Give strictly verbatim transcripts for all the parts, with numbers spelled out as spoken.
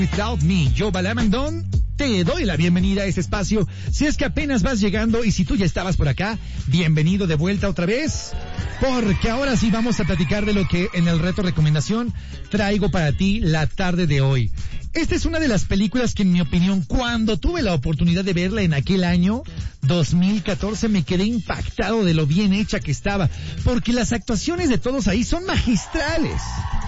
Without Me, yo, Balamandón, te doy la bienvenida a este espacio. Si es que apenas vas llegando y si tú ya estabas por acá, bienvenido de vuelta otra vez, porque ahora sí vamos a platicar de lo que en el reto recomendación traigo para ti la tarde de hoy. Esta es una de las películas que, en mi opinión, cuando tuve la oportunidad de verla en aquel año dos mil catorce, me quedé impactado de lo bien hecha que estaba, porque las actuaciones de todos ahí son magistrales.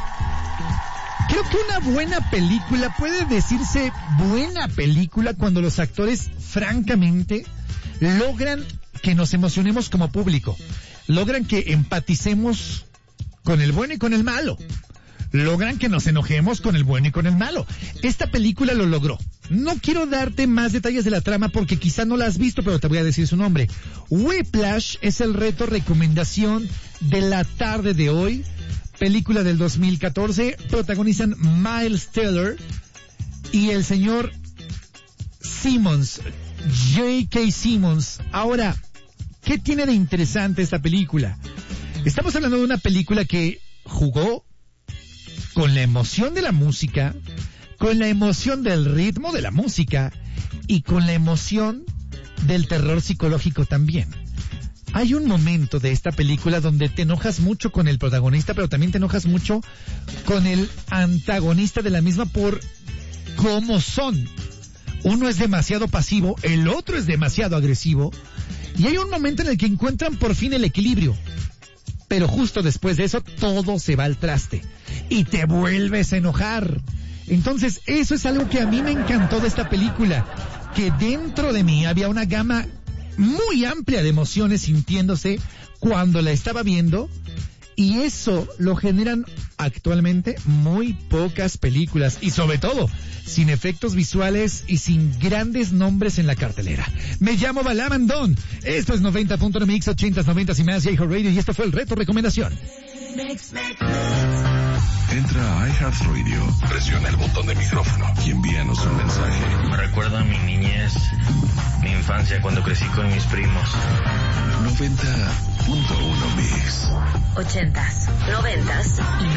Creo que una buena película puede decirse buena película cuando los actores, francamente, logran que nos emocionemos como público, logran que empaticemos con el bueno y con el malo, logran que nos enojemos con el bueno y con el malo. Esta película lo logró. No quiero darte más detalles de la trama porque quizá no la has visto, pero te voy a decir su nombre. Whiplash es el reto recomendación de la tarde de hoy. Película del dos mil catorce, protagonizan Miles Teller y el señor Simmons, J K. Simmons. Ahora, ¿qué tiene de interesante esta película? Estamos hablando de una película que jugó con la emoción de la música, con la emoción del ritmo de la música y con la emoción del terror psicológico también. Hay un momento de esta película donde te enojas mucho con el protagonista, pero también te enojas mucho con el antagonista de la misma por cómo son. Uno es demasiado pasivo, el otro es demasiado agresivo, y hay un momento en el que encuentran por fin el equilibrio. Pero justo después de eso, todo se va al traste y te vuelves a enojar. Entonces, eso es algo que a mí me encantó de esta película, que dentro de mí había una gama muy amplia de emociones sintiéndose cuando la estaba viendo, y eso lo generan actualmente muy pocas películas, y sobre todo sin efectos visuales y sin grandes nombres en la cartelera. Me llamo Balamandón, esto es noventa punto nueve Mix, ochentas, noventas y más, iHeartRadio, y esto fue el reto recomendación. Entra a iHeartRadio, presiona el botón de micrófono y envíanos un mensaje. Me recuerda a mi niñez, mi infancia cuando crecí con mis primos. noventa punto uno Mix. Ochentas, noventas y